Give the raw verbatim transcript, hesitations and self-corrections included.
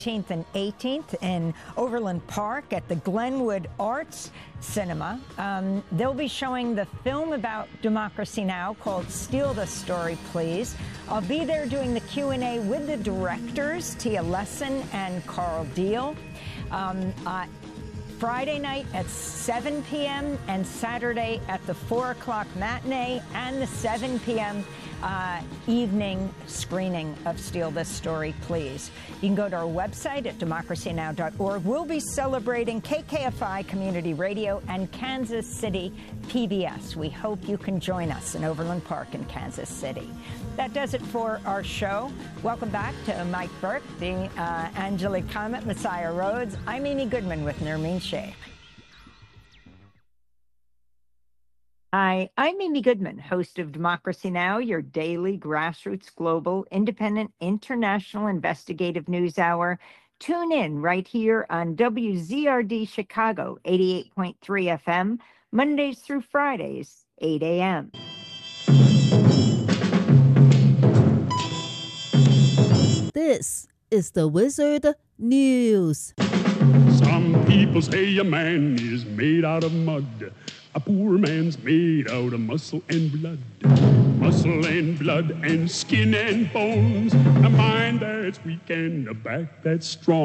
seventeenth and eighteenth in Overland Park at the Glenwood Arts Cinema. Um, they'll be showing the film about Democracy Now! Called Steal the Story, Please. I'll be there doing the Q and A with the directors, Tia Lesson and Carl Deal. Um, uh, Friday night at seven p m and Saturday at the four o'clock matinee and the seven p m Uh, evening screening of Steal This Story, Please. You can go to our website at democracy now dot org. We'll be celebrating K K F I Community Radio and Kansas City P B S. We hope you can join us in Overland Park in Kansas City. That does it for our show. Welcome back to Mike Burke, the uh, Angelique Comet, Messiah Rhodes. I'm Amy Goodman with Nermeen Sheikh. Hi, I'm Amy Goodman, host of Democracy Now!, your daily grassroots, global, independent, international investigative news hour. Tune in right here on W Z R D Chicago, eighty-eight point three F M, Mondays through Fridays, eight a m This is the Wizard News. Some people say a man is made out of mud. A poor man's made out of muscle and blood. Muscle and blood and skin and bones. A mind that's weak and a back that's strong.